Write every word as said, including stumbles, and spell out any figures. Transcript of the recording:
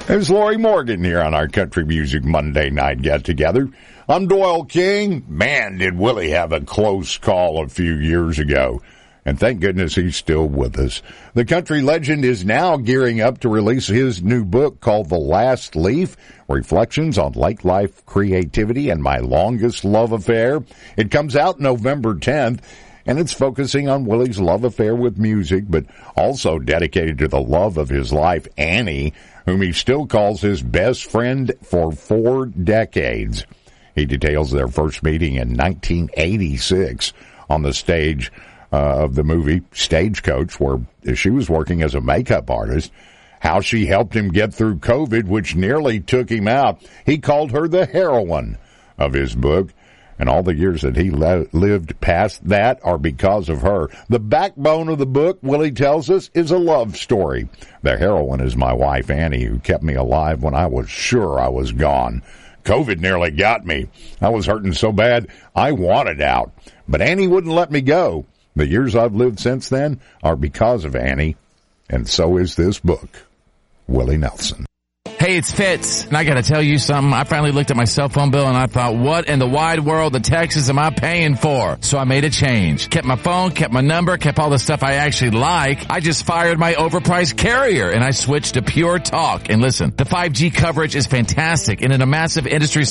There's Lori Morgan here on our Country Music Monday Night Get-Together. I'm Doyle King. Man, did Willie have a close call a few years ago. And thank goodness he's still with us. The country legend is now gearing up to release his new book called The Last Leaf, Reflections on Late Life Creativity and My Longest Love Affair. It comes out November tenth. And it's focusing on Willie's love affair with music, but also dedicated to the love of his life, Annie, whom he still calls his best friend for four decades. He details their first meeting in nineteen eighty-six on the stage uh, of the movie Stagecoach, where she was working as a makeup artist, how she helped him get through COVID, which nearly took him out. He called her the heroine of his book. And all the years that he le- lived past that are because of her. The backbone of the book, Willie tells us, is a love story. The heroine is my wife, Annie, who kept me alive when I was sure I was gone. COVID nearly got me. I was hurting so bad, I wanted out. But Annie wouldn't let me go. The years I've lived since then are because of Annie. And so is this book. Willie Nelson. Hey, it's Fitz, and I gotta tell you something. I finally looked at my cell phone bill and I thought, what in the wide world of Texas am I paying for? So I made a change. Kept my phone, kept my number, kept all the stuff I actually like. I just fired my overpriced carrier and I switched to Pure Talk. And listen, the five G coverage is fantastic, and in a massive industry